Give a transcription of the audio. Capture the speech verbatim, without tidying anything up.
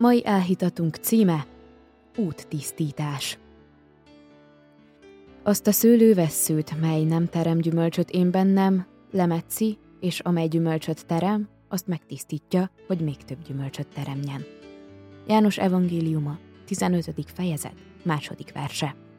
Mai áhítatunk címe úttisztítás. Azt a szőlővesszőt, mely nem terem gyümölcsöt én bennem, lemetszi, és amely gyümölcsöt terem, azt megtisztítja, hogy még több gyümölcsöt teremjen. János evangéliuma, tizenötödik fejezet, második verse.